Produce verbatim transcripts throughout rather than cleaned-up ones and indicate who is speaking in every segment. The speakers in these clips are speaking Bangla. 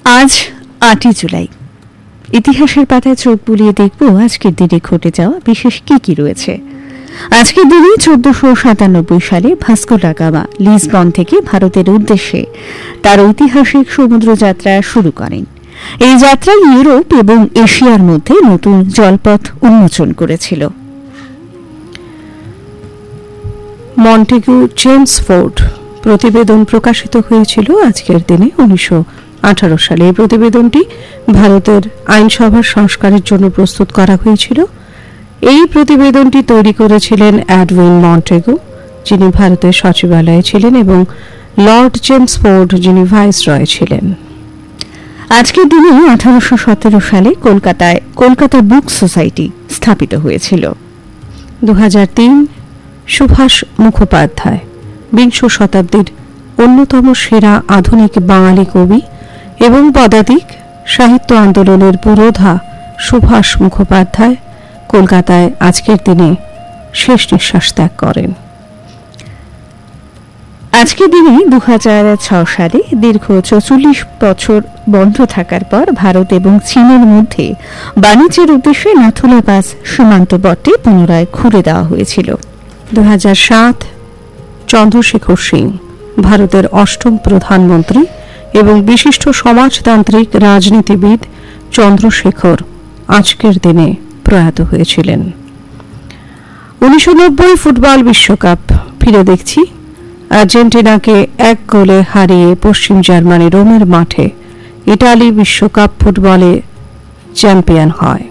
Speaker 1: আজ আটই জুলাই। ইতিহাসের পাতায় চোখ বুলিয়ে দেখব আজকের দিনে ঘটে যাওয়া বিশেষ কি কি রয়েছে। আজকের দিনে চোদ্দশো সাতানব্বই সালে ভাস্কো ডা গামা লিসবন থেকে ভারতের উদ্দেশ্যে তার ঐতিহাসিক সমুদ্র যাত্রা শুরু করেন। এই যাত্রা ইউরোপ এবং এশিয়ার মধ্যে নতুন জলপথ উন্মোচন করেছিল।
Speaker 2: মন্টেগু চেমসফোর্ড প্রতিবেদন প্রকাশিত হয়েছিল আজকের দিনে উনিশশো আঠারো সালে। এই প্রতিবেদনটি ভারতের আইনসভার সংস্কারের জন্য প্রস্তুত করা হয়েছিল। এই প্রতিবেদনটি তৈরি করেছিলেন এডউইন মন্টেগু, যিনি ভারতের সচিবালয়ে ছিলেন, এবং লর্ড চেমসফোর্ড, যিনি ভাইসরয় ছিলেন।
Speaker 1: আজকের দিনে আঠারোশো সতেরো সালে কলকাতায় কলকাতা বুক সোসাইটি স্থাপিত হয়েছিল।
Speaker 2: দু হাজার তিন সুভাষ মুখোপাধ্যায়, বিংশ শতাব্দীর অন্যতম সেরা আধুনিক বাঙালি কবি এবং পদাতিক, সাহিত্য আন্দোলনের পুরোধা সুভাষ মুখোপাধ্যায় কলকাতায় আজকের দিনে শেষ নিঃশ্বাস ত্যাগ করেন।
Speaker 1: আজকের দিনে দু হাজার ছয় সালে দীর্ঘ চৌচল্লিশ বছর বন্ধ থাকার পর ভারত এবং চীনের মধ্যে বাণিজ্যের উদ্দেশ্যে নাথুলা পাস সীমান্তবর্তী পুনরায় খুলে দেওয়া হয়েছিল।
Speaker 2: দু হাজার সাত চন্দ্রশেখর সিং, ভারতের অষ্টম প্রধানমন্ত্রী এবং বিশিষ্ট সমাজতান্ত্রিক রাজনীতিবিদ চন্দ্রশেখর আজকের দিনে প্রয়াত হয়েছিলেন। উনিশশো নব্বই ফুটবল বিশ্বকাপ ফিরে দেখছি। আর্জেন্টিনাকে এক গোলে হারিয়ে পশ্চিম জার্মানি রোমের মাঠে ইতালি বিশ্বকাপ ফুটবলে চ্যাম্পিয়ন হয়।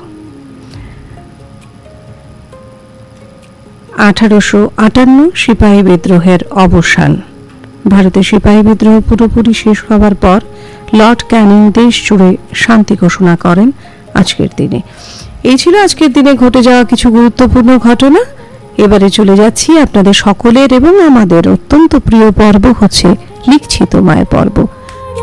Speaker 2: আঠারোশো আটান্ন সিপাহী বিদ্রোহের অবসান। ভারতের সিপাহী বিদ্রোহ পুরোপুরি শেষ হওয়ার পর লর্ড ক্যানিং দেশ জুড়ে শান্তি ঘোষণা করেন আজকের দিনে। এই ছিল আজকের দিনে ঘটে যাওয়া কিছু গুরুত্বপূর্ণ ঘটনা। এবারে চলে যাচ্ছি আপনাদের সকলের এবং আমাদের অত্যন্ত প্রিয় পর্ব হচ্ছে লিখছি তোমায় পর্ব।